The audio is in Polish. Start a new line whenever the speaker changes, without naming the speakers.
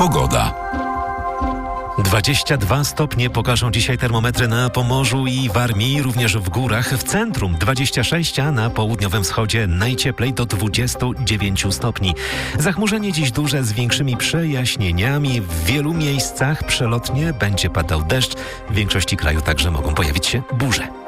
Pogoda.
22 stopnie pokażą dzisiaj termometry na Pomorzu i Warmii, również w górach. W centrum 26, a na południowym wschodzie najcieplej do 29 stopni. Zachmurzenie dziś duże z większymi przejaśnieniami. W wielu miejscach przelotnie będzie padał deszcz. W większości kraju także mogą pojawić się burze.